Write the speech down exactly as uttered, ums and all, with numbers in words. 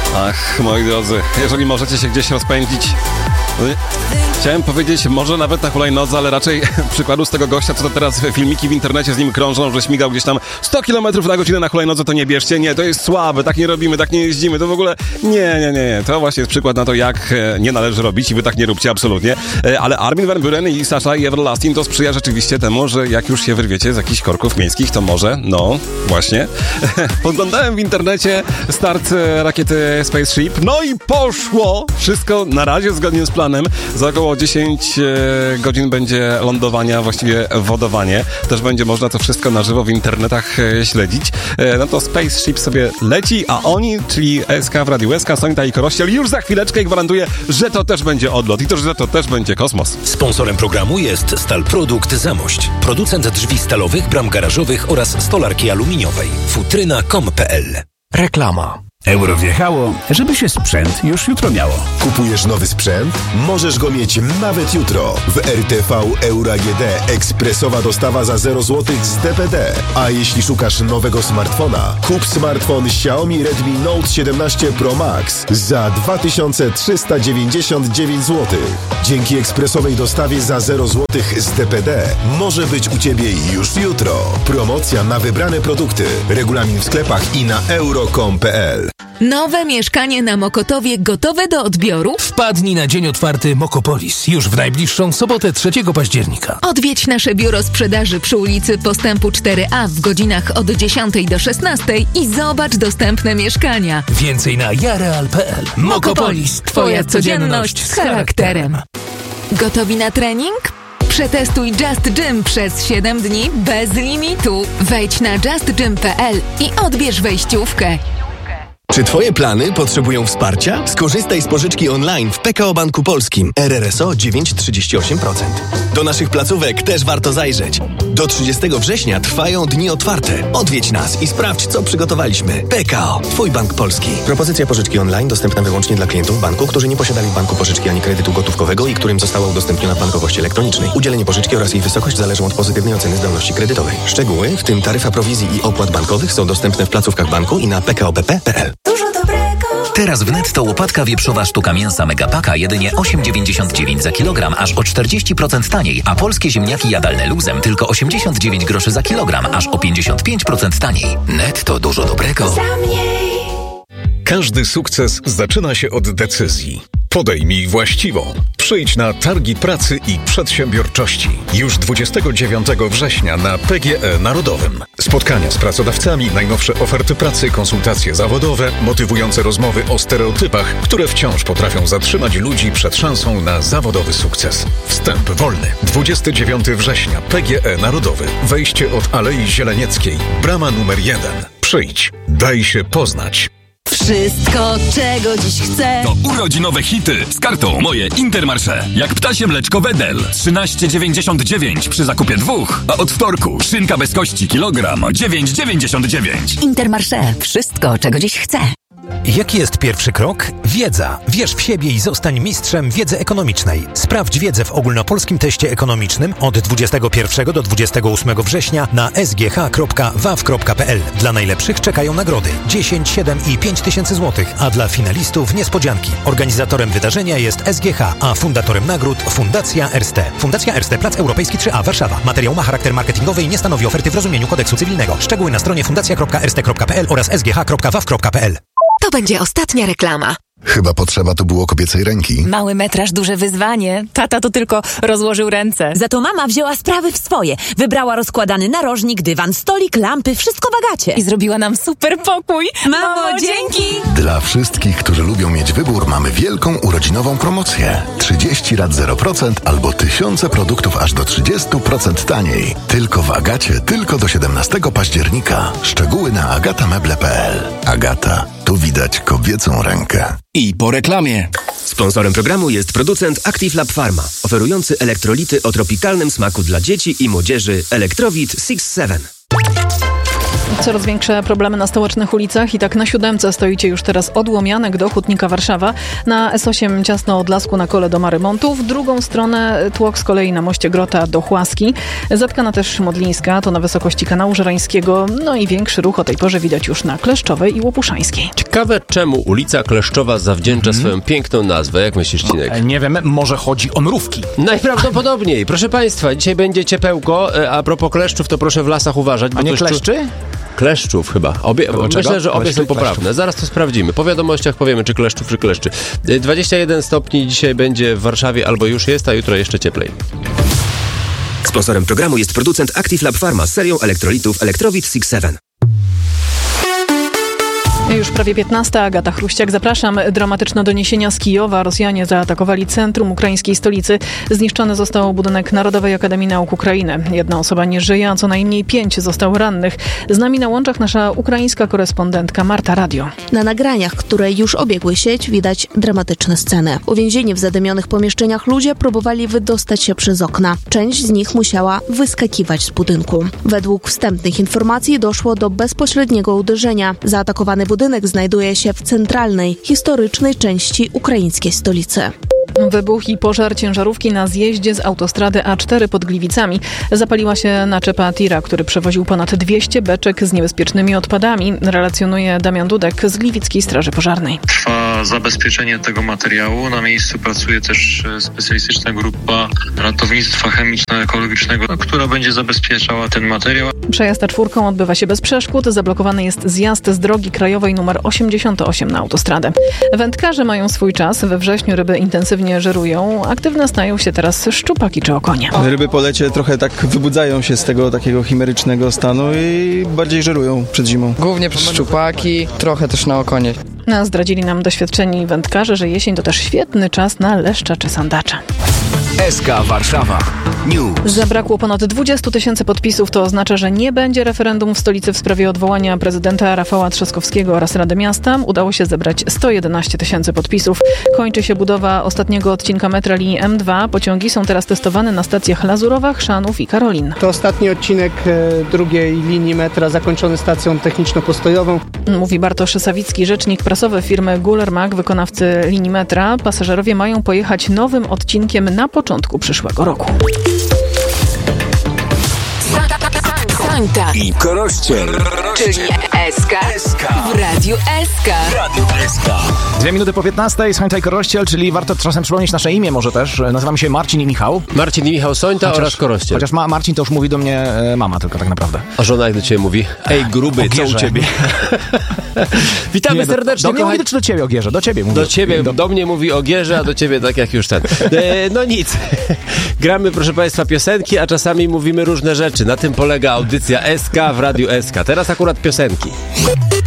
Ach, moi drodzy, jeżeli możecie się gdzieś rozpędzić, chciałem powiedzieć, może nawet na hulajnodze, ale raczej przykładu z tego gościa, co to teraz filmiki w internecie z nim krążą, że śmigał gdzieś tam sto kilometrów na godzinę na hulajnodze, to nie bierzcie, nie, to jest słabe, tak nie robimy, tak nie jeździmy, to w ogóle nie, nie, nie, nie. To właśnie jest przykład na to, jak nie należy robić i wy tak nie róbcie, absolutnie. Ale Armin van Buuren i Sasha i Everlasting to sprzyja rzeczywiście temu, że jak już się wyrwiecie z jakichś korków miejskich, to może, no, właśnie. Podglądałem w internecie start rakiety Spaceship, no i poszło! Wszystko na razie zgodnie z planem. Za około dziesięć godzin będzie lądowania, właściwie wodowanie. Też będzie można to wszystko na żywo w internetach śledzić. No to Spaceship sobie leci, a oni, czyli E S K w Radiu S K, Sonita i Korościel, już za chwileczkę gwarantuję, że to też będzie odlot i to, że to też będzie kosmos. Sponsorem programu jest Stalprodukt Zamość. Producent drzwi stalowych, bram garażowych oraz stolarki aluminiowej. futryna kropka com kropka p l. Reklama. Euro wjechało, żeby się sprzęt już jutro miało. Kupujesz nowy sprzęt? Możesz go mieć nawet jutro. W R T V Euro A G D ekspresowa dostawa za zero złotych z D P D. A jeśli szukasz nowego smartfona, kup smartfon Xiaomi Redmi Note siedemnaście Pro Max za dwa tysiące trzysta dziewięćdziesiąt dziewięć złotych. Dzięki ekspresowej dostawie za zero złotych z D P D może być u Ciebie już jutro. Promocja na wybrane produkty. Regulamin w sklepach i na euro kropka com kropka p l. Nowe mieszkanie na Mokotowie gotowe do odbioru? Wpadnij na dzień otwarty Mokopolis już w najbliższą sobotę trzeciego października. Odwiedź nasze biuro sprzedaży przy ulicy Postępu cztery A w godzinach od dziesiątej do szesnastej i zobacz dostępne mieszkania. Więcej na jareal kropka p l. Mokopolis. Twoja codzienność z charakterem. Gotowi na trening? Przetestuj Just Gym przez siedem dni bez limitu. Wejdź na just gym kropka p l i odbierz wejściówkę. Czy Twoje plany potrzebują wsparcia? Skorzystaj z pożyczki online w P K O Banku Polskim. R R S O dziewięć przecinek trzydzieści osiem procent. Do naszych placówek też warto zajrzeć. Do trzydziestego września trwają dni otwarte. Odwiedź nas i sprawdź, co przygotowaliśmy. P K O. Twój bank polski. Propozycja pożyczki online dostępna wyłącznie dla klientów banku, którzy nie posiadali w banku pożyczki ani kredytu gotówkowego i którym została udostępniona w bankowości elektronicznej. Udzielenie pożyczki oraz jej wysokość zależą od pozytywnej oceny zdolności kredytowej. Szczegóły, w tym taryfa prowizji i opłat bankowych, są dostępne w placówkach banku i na p k o b p kropka p l. Dużo dobrego. Teraz w Netto łopatka wieprzowa sztuka mięsa Megapaka jedynie osiem dziewięćdziesiąt dziewięć za kilogram, aż o czterdzieści procent taniej, a polskie ziemniaki jadalne luzem tylko osiemdziesiąt dziewięć groszy za kilogram, aż o pięćdziesiąt pięć procent taniej. Netto, dużo dobrego. Za mniej. Każdy sukces zaczyna się od decyzji. Podejmij właściwą. Przyjdź na Targi Pracy i Przedsiębiorczości. Już dwudziestego dziewiątego września na P G E Narodowym. Spotkania z pracodawcami, najnowsze oferty pracy, konsultacje zawodowe, motywujące rozmowy o stereotypach, które wciąż potrafią zatrzymać ludzi przed szansą na zawodowy sukces. Wstęp wolny. dwudziestego dziewiątego września P G E Narodowy. Wejście od Alei Zielenieckiej. Brama numer jeden. Przyjdź. Daj się poznać. Wszystko, czego dziś chcę. To urodzinowe hity z kartą Moje Intermarché. Jak ptasie mleczko Wedel trzynaście dziewięćdziesiąt dziewięć przy zakupie dwóch, a od wtorku szynka bez kości kilogram dziewięć dziewięćdziesiąt dziewięć. Intermarché. Wszystko, czego dziś chcę. Jaki jest pierwszy krok? Wiedza. Wierz w siebie i zostań mistrzem wiedzy ekonomicznej. Sprawdź wiedzę w ogólnopolskim teście ekonomicznym od dwudziestego pierwszego do dwudziestego ósmego września na s g h kropka w a w kropka p l. Dla najlepszych czekają nagrody dziesięć, siedem i pięć tysięcy złotych, a dla finalistów niespodzianki. Organizatorem wydarzenia jest S G H, a fundatorem nagród Fundacja Erste. Fundacja Erste, Plac Europejski trzy A, Warszawa. Materiał ma charakter marketingowy i nie stanowi oferty w rozumieniu kodeksu cywilnego. Szczegóły na stronie fundacja kropka erste kropka p l oraz s g h kropka w a w kropka p l. To będzie ostatnia reklama. Chyba potrzeba tu było kobiecej ręki. Mały metraż, duże wyzwanie. Tata to tylko rozłożył ręce. Za to mama wzięła sprawy w swoje. Wybrała rozkładany narożnik, dywan, stolik, lampy, wszystko w Agacie. I zrobiła nam super pokój. Mamo, dzięki! Dla wszystkich, którzy lubią mieć wybór, mamy wielką urodzinową promocję. trzydzieści rat zero procent albo tysiące produktów aż do trzydzieści procent taniej. Tylko w Agacie, tylko do siedemnastego października. Szczegóły na agata meble kropka p l. Agata. Tu widać kobiecą rękę. I po reklamie. Sponsorem programu jest producent Active Lab Pharma, oferujący elektrolity o tropikalnym smaku dla dzieci i młodzieży Electrowit six seven. Coraz większe problemy na stołecznych ulicach i tak na siódemce stoicie już teraz od Łomianek do Hutnika Warszawa. Na S osiem ciasno od Lasku na Kole do Marymontu. W drugą stronę tłok z kolei na moście Grota do Chłaski. Zatkana też Modlińska, to na wysokości kanału Żerańskiego. No i większy ruch o tej porze widać już na Kleszczowej i Łopuszańskiej. Ciekawe, czemu ulica Kleszczowa zawdzięcza hmm. swoją piękną nazwę. Jak myślisz, Cinek? No, nie wiem, może chodzi o mrówki. Najprawdopodobniej. Proszę Państwa, dzisiaj będzie ciepełko. A propos kleszczów, to proszę w lasach uważać. Bo A nie to kleszczy? Kleszczów chyba. Obie, myślę, że obie Kleszczy, są poprawne. Kleszczów. Zaraz to sprawdzimy. Po wiadomościach powiemy, czy kleszczów, czy kleszczy. dwadzieścia jeden stopni dzisiaj będzie w Warszawie, albo już jest, a jutro jeszcze cieplej. Sponsorem programu jest producent Active Lab Pharma z serią elektrolitów Electrowit six seven. Już prawie piętnasta. Agata Chruściak, zapraszam. Dramatyczne doniesienia z Kijowa. Rosjanie zaatakowali centrum ukraińskiej stolicy. Zniszczony został budynek Narodowej Akademii Nauk Ukrainy. Jedna osoba nie żyje, a co najmniej pięć zostało rannych. Z nami na łączach nasza ukraińska korespondentka Marta Radio. Na nagraniach, które już obiegły sieć, widać dramatyczne sceny. Uwięzieni w zadymionych pomieszczeniach ludzie próbowali wydostać się przez okna. Część z nich musiała wyskakiwać z budynku. Według wstępnych informacji doszło do bezpośredniego uderzenia. Zaatakowany budynek Budynek znajduje się w centralnej, historycznej części ukraińskiej stolicy. Wybuch i pożar ciężarówki na zjeździe z autostrady A cztery pod Gliwicami. Zapaliła się naczepa tira, który przewoził ponad dwieście beczek z niebezpiecznymi odpadami, relacjonuje Damian Dudek z Gliwickiej Straży Pożarnej. Trwa zabezpieczenie tego materiału. Na miejscu pracuje też specjalistyczna grupa ratownictwa chemiczno-ekologicznego, która będzie zabezpieczała ten materiał. Przejazd A cztery odbywa się bez przeszkód. Zablokowany jest zjazd z drogi krajowej nr osiemdziesiąt osiem na autostradę. Wędkarze mają swój czas. We wrześniu ryby intensywnie żerują. Aktywne stają się teraz szczupaki czy okonie. Ryby po lecie trochę tak wybudzają się z tego takiego chimerycznego stanu i bardziej żerują przed zimą. Głównie szczupaki, trochę też na okonie. No, zdradzili nam doświadczeni wędkarze, że jesień to też świetny czas na leszcza czy sandacza. S K Warszawa News. Zabrakło ponad dwudziestu tysięcy podpisów. To oznacza, że nie będzie referendum w stolicy w sprawie odwołania prezydenta Rafała Trzaskowskiego oraz Rady Miasta. Udało się zebrać sto jedenaście tysięcy podpisów. Kończy się budowa ostatniego odcinka metra linii M dwa. Pociągi są teraz testowane na stacjach Lazurowa, Chrzanów i Karolin. To ostatni odcinek e, drugiej linii metra zakończony stacją techniczno-postojową. Mówi Bartosz Sawicki, rzecznik prasowy firmy Guller-Mack, wykonawcy linii metra. Pasażerowie mają pojechać nowym odcinkiem na początku przyszłego roku. Santa i Korościel, czyli S K w Radiu S K. Dwie minuty po piętnastej, Sońta i Korościel, czyli warto czasem przypomnieć nasze imię może też. Nazywamy się Marcin i Michał. Marcin i Michał Sońta chociaż, oraz Korościel. Chociaż ma, Marcin to już mówi do mnie e, mama tylko tak naprawdę. A żona jak do ciebie mówi? Ej gruby, co u ciebie? Witamy nie, serdecznie. Do, do mnie mówi czy do ciebie Ogierze? Do ciebie mówi. Do ciebie, do... do mnie mówi Ogierze, a do ciebie tak jak już ten. E, no nic. Gramy, proszę Państwa, piosenki, a czasami mówimy różne rzeczy. Na tym polega audycja S K w Radiu S K. Teraz akurat piosenki.